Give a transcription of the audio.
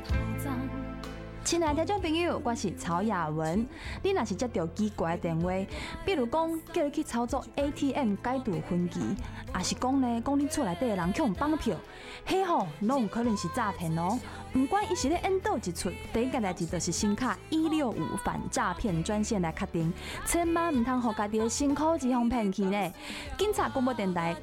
亲爱的听众朋友，我是曹雅文。你若是接到奇怪的电话，比如讲叫你去操作 ATM 改度分期，也是讲你厝内底的人去用绑票，迄吼拢有可能是诈骗哦。不管伊是咧演倒一出，第一件代志就是先卡165反诈骗专线来确定，千万唔通互家己的辛苦钱互骗去呢。警察广播电台